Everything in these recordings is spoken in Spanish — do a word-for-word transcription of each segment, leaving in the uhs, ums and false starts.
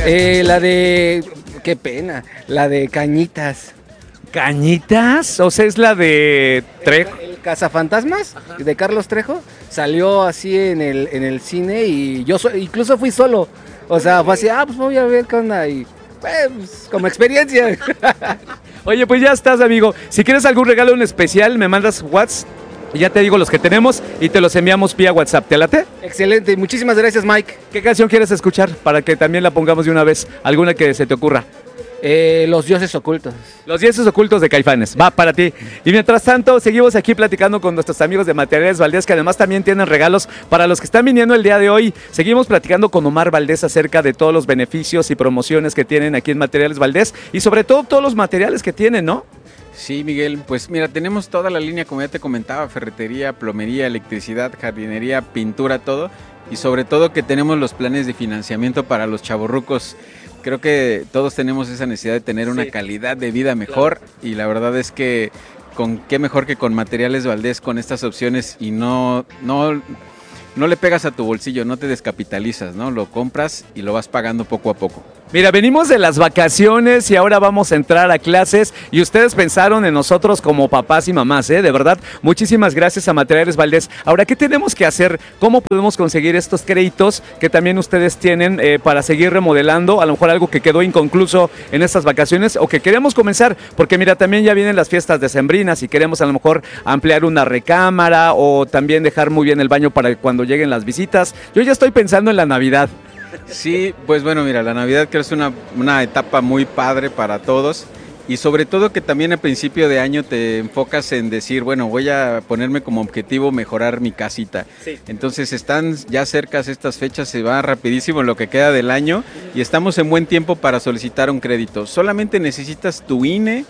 Eh, la de... Qué pena. La de Cañitas. ¿Cañitas? O sea, es la de Trejo. El Cazafantasmas de Carlos Trejo salió así en el, en el cine y yo so, incluso fui solo. O sea, fue así, ah, pues voy a ver qué onda y pues, como experiencia. Oye, pues ya estás, amigo. Si quieres algún regalo en especial, me mandas WhatsApp. Y ya te digo los que tenemos y te los enviamos vía WhatsApp. ¿Te late? Excelente, muchísimas gracias, Mike. ¿Qué canción quieres escuchar para que también la pongamos de una vez? ¿Alguna que se te ocurra? Eh, los dioses ocultos. Los dioses ocultos de Caifanes, va para ti. Y mientras tanto, seguimos aquí platicando con nuestros amigos de Materiales Valdés, que además también tienen regalos para los que están viniendo el día de hoy. Seguimos platicando con Omar Valdés acerca de todos los beneficios y promociones que tienen aquí en Materiales Valdés y sobre todo todos los materiales que tienen, ¿no? Sí, Miguel, pues mira, tenemos toda la línea, como ya te comentaba, ferretería, plomería, electricidad, jardinería, pintura, todo. Y sobre todo que tenemos los planes de financiamiento para los chavorrucos. Creo que todos tenemos esa necesidad de tener una sí. calidad de vida mejor, claro. Y la verdad es que con qué mejor que con Materiales Valdés con estas opciones y no, no, no le pegas a tu bolsillo, no te descapitalizas, ¿no? Lo compras y lo vas pagando poco a poco. Mira, venimos de las vacaciones y ahora vamos a entrar a clases y ustedes pensaron en nosotros como papás y mamás, ¿eh? De verdad, muchísimas gracias a Materiales Valdés. Ahora, ¿qué tenemos que hacer? ¿Cómo podemos conseguir estos créditos que también ustedes tienen eh, para seguir remodelando? A lo mejor algo que quedó inconcluso en estas vacaciones o que queremos comenzar, porque mira, también ya vienen las fiestas decembrinas y queremos a lo mejor ampliar una recámara o también dejar muy bien el baño para cuando lleguen las visitas. Yo ya estoy pensando en la Navidad. Sí, pues bueno, mira, la Navidad creo que es una, una etapa muy padre para todos y sobre todo que también a principio de año te enfocas en decir, bueno, voy a ponerme como objetivo mejorar mi casita. Sí. Entonces están ya cercas estas fechas, se va rapidísimo lo que queda del año y estamos en buen tiempo para solicitar un crédito. Solamente necesitas tu I N E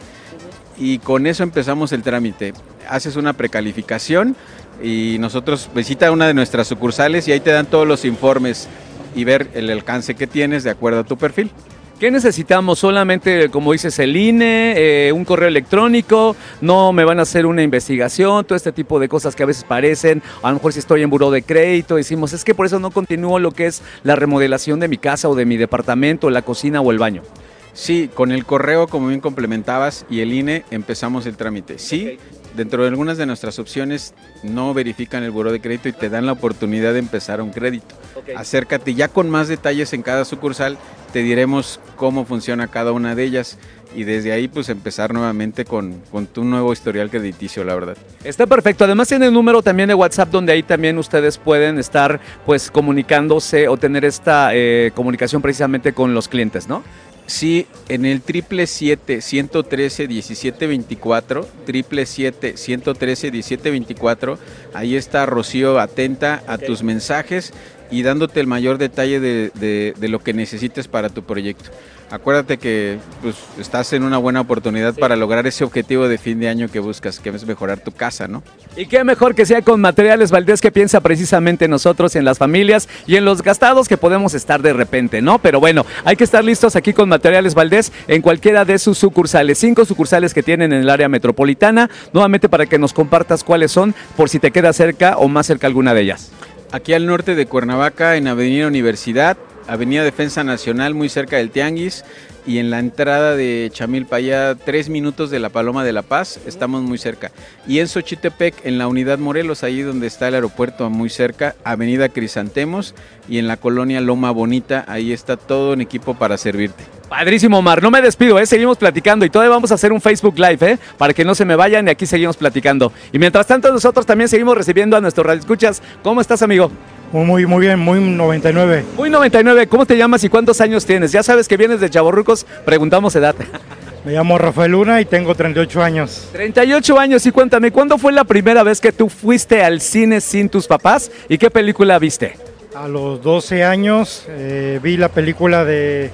y con eso empezamos el trámite. Haces una precalificación y nosotros visita una de nuestras sucursales y ahí te dan todos los informes y ver el alcance que tienes de acuerdo a tu perfil. ¿Qué necesitamos? Solamente, como dices, el I N E, eh, un correo electrónico, no me van a hacer una investigación, todo este tipo de cosas que a veces parecen, a lo mejor si estoy en buró de crédito, decimos, es que por eso no continúo lo que es la remodelación de mi casa o de mi departamento, la cocina o el baño. Sí, con el correo, como bien complementabas, y el I N E empezamos el trámite. Sí, okay. Dentro de algunas de nuestras opciones no verifican el buró de crédito y te dan la oportunidad de empezar un crédito. Okay. Acércate ya con más detalles en cada sucursal, te diremos cómo funciona cada una de ellas y desde ahí pues empezar nuevamente con, con tu nuevo historial crediticio, la verdad. Está perfecto, además tiene el número también de WhatsApp donde ahí también ustedes pueden estar pues comunicándose o tener esta eh, comunicación precisamente con los clientes, ¿no? Sí, en el triple siete, ciento trece, diecisiete veinticuatro, triple siete, ciento trece, diecisiete veinticuatro, ahí está Rocío atenta a okay. tus mensajes y dándote el mayor detalle de, de, de lo que necesites para tu proyecto. Acuérdate que pues, estás en una buena oportunidad sí. para lograr ese objetivo de fin de año que buscas, que es mejorar tu casa, ¿no? Y qué mejor que sea con Materiales Valdés, que piensa precisamente en nosotros, en las familias y en los gastados que podemos estar de repente, ¿no? Pero bueno, hay que estar listos aquí con Materiales Valdés en cualquiera de sus sucursales, cinco sucursales que tienen en el área metropolitana, nuevamente para que nos compartas cuáles son, por si te queda cerca o más cerca alguna de ellas. Aquí al norte de Cuernavaca, en Avenida Universidad, Avenida Defensa Nacional, muy cerca del Tianguis, y en la entrada de Chamilpa, ya tres minutos de la Paloma de la Paz, estamos muy cerca. Y en Xochitepec, en la Unidad Morelos, ahí donde está el aeropuerto muy cerca, Avenida Crisantemos, y en la colonia Loma Bonita, ahí está todo un equipo para servirte. Padrísimo, Omar, no me despido, ¿eh? Seguimos platicando y todavía vamos a hacer un Facebook Live, ¿eh? Para que no se me vayan y aquí seguimos platicando. Y mientras tanto nosotros también seguimos recibiendo a nuestros radioescuchas. ¿Cómo estás, amigo? Muy, muy bien, muy noventa y nueve. Muy noventa y nueve, ¿cómo te llamas y cuántos años tienes? Ya sabes que vienes de Chavorrucos, preguntamos edad. Me llamo Rafael Luna y tengo treinta y ocho años. treinta y ocho años, y cuéntame, ¿cuándo fue la primera vez que tú fuiste al cine sin tus papás y qué película viste? A los doce años eh, vi la película de,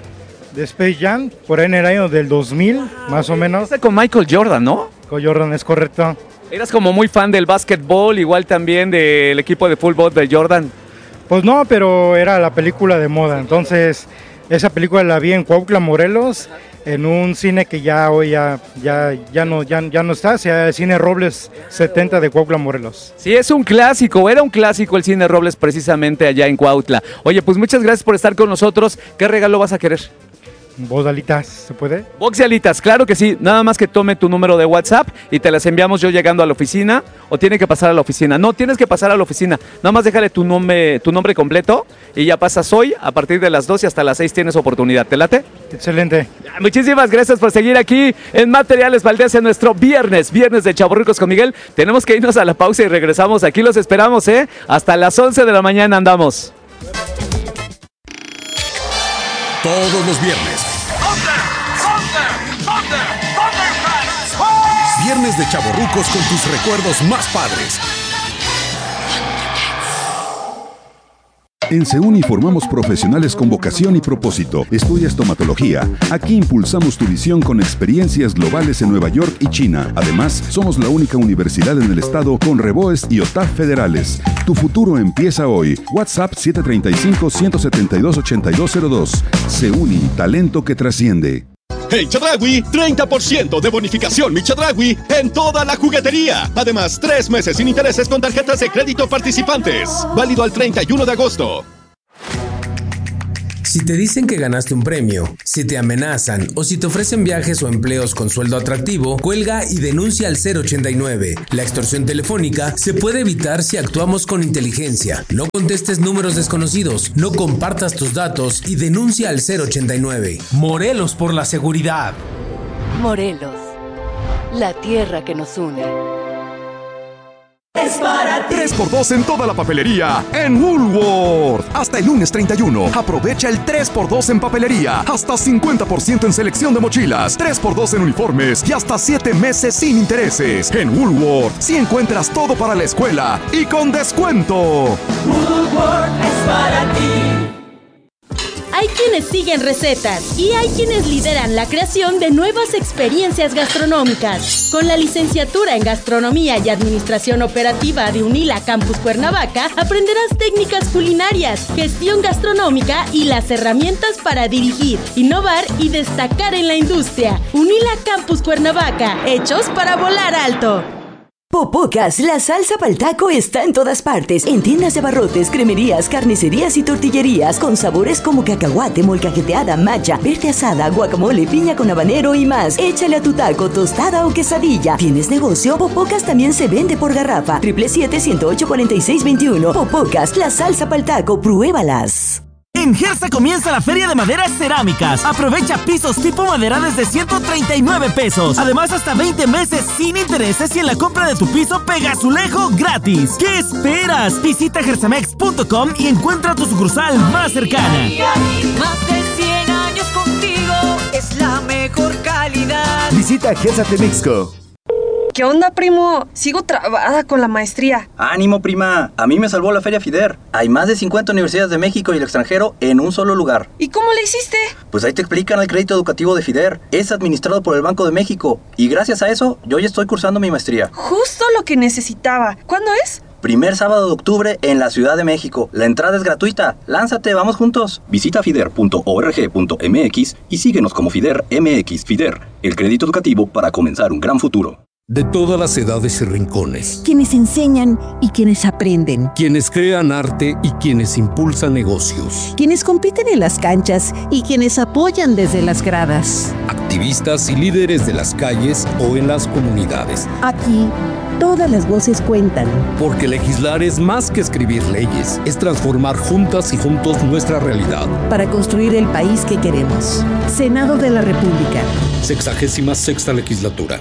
de Space Jam, por ahí en el año del dos mil, ah, más o menos. Con Michael Jordan, ¿no? Con Jordan, es correcto. Eras como muy fan del básquetbol, igual también del equipo de fútbol de Jordan. Pues no, pero era la película de moda, entonces Esa película la vi en Cuautla, Morelos, en un cine que ya hoy ya, ya, ya, no, ya, ya no está, o sea, el Cine Robles setenta de Cuautla, Morelos. Sí, es un clásico, era un clásico el Cine Robles precisamente allá en Cuautla. Oye, pues muchas gracias por estar con nosotros. ¿Qué regalo vas a querer? ¿Vos, Alitas, se puede? Box de alitas, claro que sí. Nada más que tome tu número de WhatsApp y te las enviamos yo llegando a la oficina. ¿O tiene que pasar a la oficina? No, tienes que pasar a la oficina. Nada más déjale tu nombre, tu nombre completo y ya pasas hoy. A partir de las dos y hasta las seis tienes oportunidad. ¿Te late? Excelente. Muchísimas gracias por seguir aquí en Materiales Valdés en nuestro viernes, viernes de Chavorrucos con Miguel. Tenemos que irnos a la pausa y regresamos. Aquí los esperamos, ¿eh? Hasta las once de la mañana andamos. Todos los viernes. Viernes de Chavorrucos con tus recuerdos más padres. En Seuni formamos profesionales con vocación y propósito. Estudia estomatología. Aquí impulsamos tu visión con experiencias globales en Nueva York y China. Además, somos la única universidad en el estado con Reboes y O T A F federales. Tu futuro empieza hoy. WhatsApp siete tres cinco, uno siete dos, ocho dos cero dos. Seuni, talento que trasciende. En Chedraui, treinta por ciento de bonificación Mi Chedraui en toda la juguetería. Además, tres meses sin intereses con tarjetas de crédito participantes. Válido al treinta y uno de agosto. Si te dicen que ganaste un premio, si te amenazan o si te ofrecen viajes o empleos con sueldo atractivo, cuelga y denuncia al cero ochenta y nueve. La extorsión telefónica se puede evitar si actuamos con inteligencia. No contestes números desconocidos, no compartas tus datos y denuncia al cero ochenta y nueve. Morelos por la seguridad. Morelos, la tierra que nos une. Es para ti. tres por dos en toda la papelería en Woolworth. Hasta el lunes treinta y uno. Aprovecha el tres por dos en papelería. Hasta cincuenta por ciento en selección de mochilas. tres por dos en uniformes y hasta siete meses sin intereses. En Woolworth sí encuentras todo para la escuela y con descuento. Woolworth es para ti. Hay quienes siguen recetas y hay quienes lideran la creación de nuevas experiencias gastronómicas. Con la licenciatura en Gastronomía y Administración Operativa de UNILA Campus Cuernavaca, aprenderás técnicas culinarias, gestión gastronómica y las herramientas para dirigir, innovar y destacar en la industria. UNILA Campus Cuernavaca, hechos para volar alto. Popocas, la salsa pa'l taco está en todas partes, en tiendas de abarrotes, cremerías, carnicerías y tortillerías, con sabores como cacahuate, molcajeteada, macha, verde asada, guacamole, piña con habanero y más. Échale a tu taco, tostada o quesadilla. ¿Tienes negocio? Popocas también se vende por garrafa. siete siete siete, uno ocho cuatro seis dos uno. Popocas, la salsa pa'l taco, pruébalas. En Gersa comienza la Feria de Maderas Cerámicas. Aprovecha pisos tipo madera desde ciento treinta y nueve pesos. Además, hasta veinte meses sin intereses y en la compra de tu piso pega azulejo gratis. ¿Qué esperas? Visita gersamex punto com y encuentra tu sucursal más cercana. Más de cien años contigo, es la mejor calidad. Visita Gersa Temixco. ¿Qué onda, primo? Sigo trabada con la maestría. ¡Ánimo, prima! A mí me salvó la Feria FIDER. Hay más de cincuenta universidades de México y el extranjero en un solo lugar. ¿Y cómo le hiciste? Pues ahí te explican el crédito educativo de FIDER. Es administrado por el Banco de México. Y gracias a eso, yo ya estoy cursando mi maestría. Justo lo que necesitaba. ¿Cuándo es? Primer sábado de octubre en la Ciudad de México. La entrada es gratuita. Lánzate, vamos juntos. Visita fider punto org punto mx y síguenos como FIDER M X. FIDER, el crédito educativo para comenzar un gran futuro. De todas las edades y rincones. Quienes enseñan y quienes aprenden. Quienes crean arte y quienes impulsan negocios. Quienes compiten en las canchas y quienes apoyan desde las gradas. Activistas y líderes de las calles o en las comunidades. Aquí, todas las voces cuentan. Porque legislar es más que escribir leyes. Es transformar juntas y juntos nuestra realidad. Para construir el país que queremos. Senado de la República. Sexagésima sexta legislatura.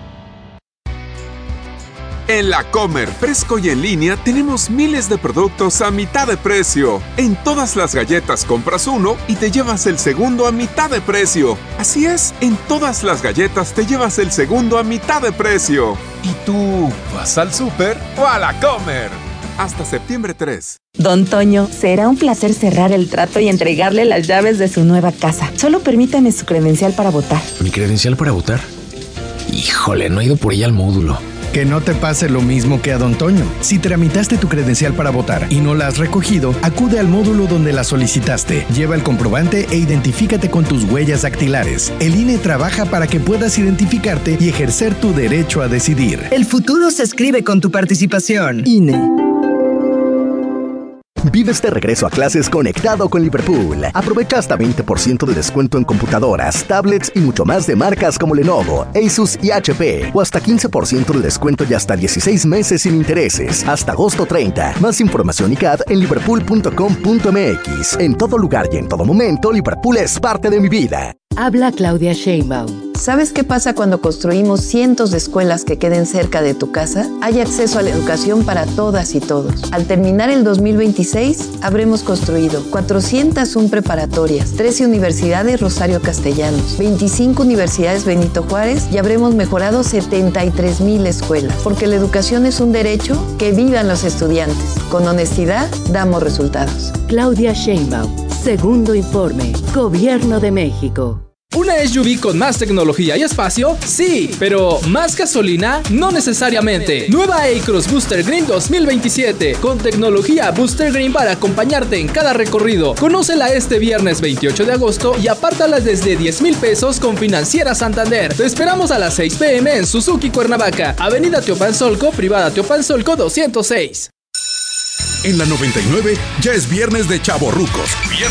En La Comer, fresco y en línea, tenemos miles de productos a mitad de precio. En todas las galletas compras uno y te llevas el segundo a mitad de precio. Así es, en todas las galletas te llevas el segundo a mitad de precio. ¿Y tú vas al súper o a La Comer? Hasta septiembre tres. Don Toño, será un placer cerrar el trato y entregarle las llaves de su nueva casa. Solo permítame su credencial para votar. ¿Mi credencial para votar? Híjole, no he ido por ella al módulo. Que no te pase lo mismo que a Don Toño. Si tramitaste tu credencial para votar y no la has recogido, acude al módulo donde la solicitaste. Lleva el comprobante e identifícate con tus huellas dactilares. El I N E trabaja para que puedas identificarte y ejercer tu derecho a decidir. El futuro se escribe con tu participación. I N E. Vive este regreso a clases conectado con Liverpool. Aprovecha hasta veinte por ciento de descuento en computadoras, tablets y mucho más de marcas como Lenovo, Asus y H P. O hasta quince por ciento de descuento y hasta dieciséis meses sin intereses. Hasta agosto treinta. Más información y C A D en liverpool punto com punto m x. En todo lugar y en todo momento, Liverpool es parte de mi vida. Habla Claudia Sheinbaum. ¿Sabes qué pasa cuando construimos cientos de escuelas que queden cerca de tu casa? Hay acceso a la educación para todas y todos. Al terminar el dos mil veintiséis, habremos construido cuatrocientas una preparatorias, trece universidades Rosario Castellanos, veinticinco universidades Benito Juárez y habremos mejorado setenta y tres mil escuelas. Porque la educación es un derecho, que vivan los estudiantes. Con honestidad, damos resultados. Claudia Sheinbaum. Segundo informe. Gobierno de México. ¿Una S U V con más tecnología y espacio? Sí, pero ¿más gasolina? No necesariamente. Nueva A-Cross Booster Green dos mil veintisiete, con tecnología Booster Green para acompañarte en cada recorrido. Conócela este viernes veintiocho de agosto y apártala desde diez mil pesos con Financiera Santander. Te esperamos a las seis p m en Suzuki Cuernavaca, Avenida Teopanzolco, Privada Teopanzolco doscientos seis. En la noventa y nueve ya es viernes de chavorrucos. Viernes